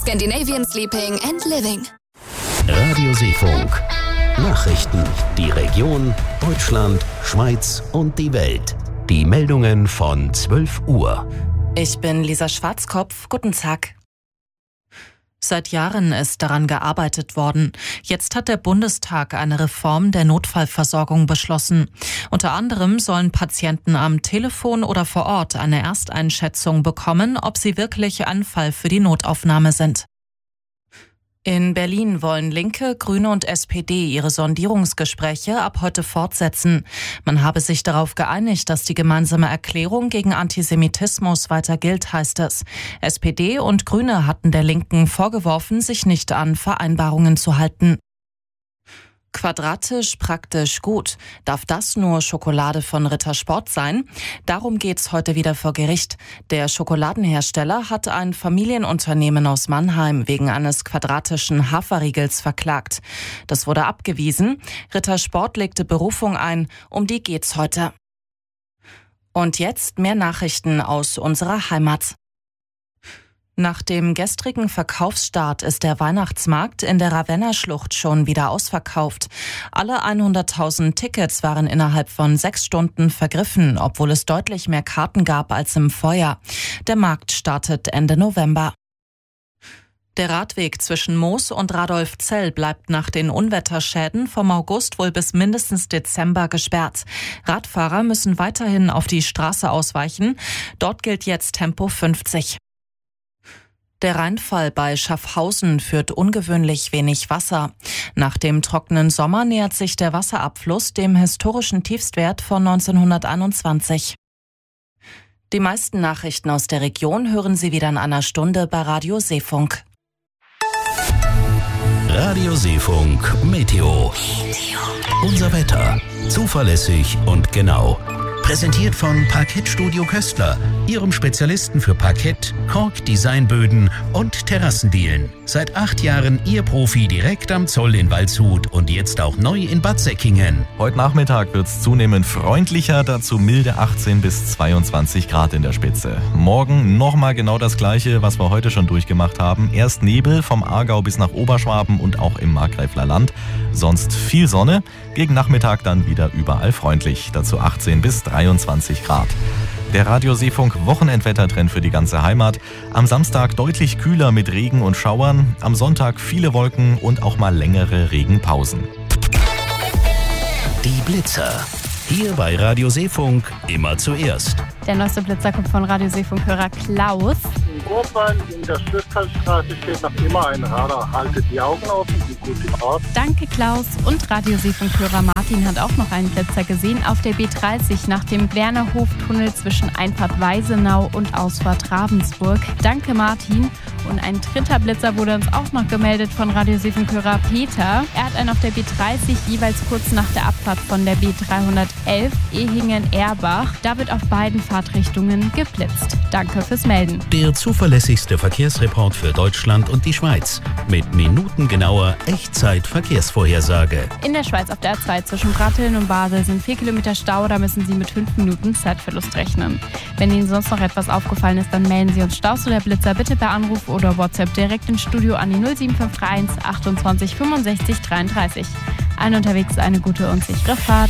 Scandinavian Sleeping and Living. Radio Seefunk. Nachrichten, die Region, Deutschland, Schweiz und die Welt. Die Meldungen von 12 Uhr. Ich bin Lisa Schwarzkopf. Guten Tag. Seit Jahren ist daran gearbeitet worden. Jetzt hat der Bundestag eine Reform der Notfallversorgung beschlossen. Unter anderem sollen Patienten am Telefon oder vor Ort eine Ersteinschätzung bekommen, ob sie wirklich ein Fall für die Notaufnahme sind. In Berlin wollen Linke, Grüne und SPD ihre Sondierungsgespräche ab heute fortsetzen. Man habe sich darauf geeinigt, dass die gemeinsame Erklärung gegen Antisemitismus weiter gilt, heißt es. SPD und Grüne hatten der Linken vorgeworfen, sich nicht an Vereinbarungen zu halten. Quadratisch, praktisch, gut. Darf das nur Schokolade von Rittersport sein? Darum geht's heute wieder vor Gericht. Der Schokoladenhersteller hat ein Familienunternehmen aus Mannheim wegen eines quadratischen Haferriegels verklagt. Das wurde abgewiesen. Rittersport legte Berufung ein. Um die geht's heute. Und jetzt mehr Nachrichten aus unserer Heimat. Nach dem gestrigen Verkaufsstart ist der Weihnachtsmarkt in der Ravenna-Schlucht schon wieder ausverkauft. Alle 100.000 Tickets waren innerhalb von 6 Stunden vergriffen, obwohl es deutlich mehr Karten gab als im Vorjahr. Der Markt startet Ende November. Der Radweg zwischen Moos und Radolfzell bleibt nach den Unwetterschäden vom August wohl bis mindestens Dezember gesperrt. Radfahrer müssen weiterhin auf die Straße ausweichen. Dort gilt jetzt Tempo 50. Der Rheinfall bei Schaffhausen führt ungewöhnlich wenig Wasser. Nach dem trockenen Sommer nähert sich der Wasserabfluss dem historischen Tiefstwert von 1921. Die meisten Nachrichten aus der Region hören Sie wieder in einer Stunde bei Radio Seefunk. Radio Seefunk Meteo. Unser Wetter. Zuverlässig und genau. Präsentiert von Parkettstudio Köstler, Ihrem Spezialisten für Parkett, Kork-Designböden und Terrassendielen. Seit 8 Jahren Ihr Profi direkt am Zoll in Waldshut und jetzt auch neu in Bad Säckingen. Heute Nachmittag wird es zunehmend freundlicher, dazu milde 18 bis 22 Grad in der Spitze. Morgen nochmal genau das Gleiche, was wir heute schon durchgemacht haben. Erst Nebel vom Aargau bis nach Oberschwaben und auch im Markgräfler Land. Sonst viel Sonne, gegen Nachmittag dann wieder überall freundlich. Dazu 18 bis 23 Grad. Der Radio Seefunk Wochenendwettertrend für die ganze Heimat. Am Samstag deutlich kühler mit Regen und Schauern. Am Sonntag viele Wolken und auch mal längere Regenpausen. Die Blitzer. Hier bei Radio Seefunk immer zuerst. Der neueste Blitzer kommt von Radio Seefunk-Hörer Klaus. In Urban in der Schlösserstraße steht noch immer ein Radar. Haltet die Augen offen und gute Fahrt. Danke Klaus. Und Radio Seefunk-Hörer Martin hat auch noch einen Blitzer gesehen auf der B30 nach dem Wernerhof-Tunnel zwischen Einfahrt Weisenau und Ausfahrt Ravensburg. Danke Martin. Und ein dritter Blitzer wurde uns auch noch gemeldet von Radio Seefunk-Hörer Peter. Er hat einen auf der B30 jeweils kurz nach der Abfahrt von der B311 Ehingen-Erbach. Da wird auf beiden Fahrtrichtungen geblitzt. Danke fürs Melden. Der zuverlässigste Verkehrsreport für Deutschland und die Schweiz. Mit minutengenauer Echtzeit-Verkehrsvorhersage. In der Schweiz auf der A2 zwischen Bratteln und Basel sind 4 Kilometer Stau. Da müssen Sie mit 5 Minuten Zeitverlust rechnen. Wenn Ihnen sonst noch etwas aufgefallen ist, dann melden Sie uns Staus oder Blitzer bitte per Anruf oder WhatsApp direkt ins Studio an die 07531 28 65 33. Allen unterwegs eine gute und sichere Fahrt.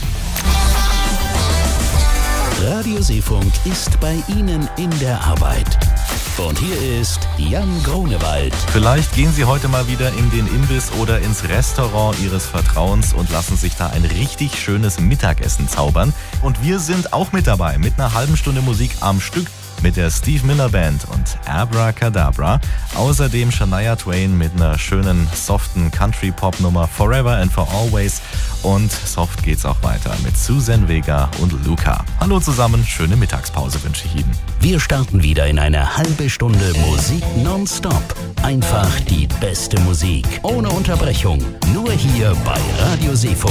Radio Seefunk ist bei Ihnen in der Arbeit. Und hier ist Jan Grunewald. Vielleicht gehen Sie heute mal wieder in den Imbiss oder ins Restaurant Ihres Vertrauens und lassen sich da ein richtig schönes Mittagessen zaubern. Und wir sind auch mit dabei, mit einer halben Stunde Musik am Stück. Mit der Steve Miller Band und Abracadabra. Außerdem Shania Twain mit einer schönen, soften Country-Pop-Nummer Forever and for Always. Und soft geht's auch weiter mit Susan Vega und Luca. Hallo zusammen, schöne Mittagspause wünsche ich Ihnen. Wir starten wieder in eine halbe Stunde Musik nonstop. Einfach die beste Musik, ohne Unterbrechung. Nur hier bei Radio Seefunk.